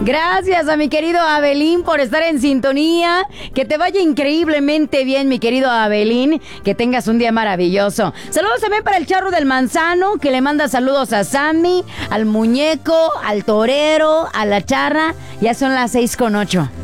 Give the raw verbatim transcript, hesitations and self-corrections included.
Gracias a mi querido Abelín por estar en sintonía. Que te vaya increíblemente bien, mi querido Abelín. Que tengas un día maravilloso. Saludos también para el Charro del Manzano, que le manda saludos a Sammy, al Muñeco, al Torero, a la Charra. Ya son las seis con ocho.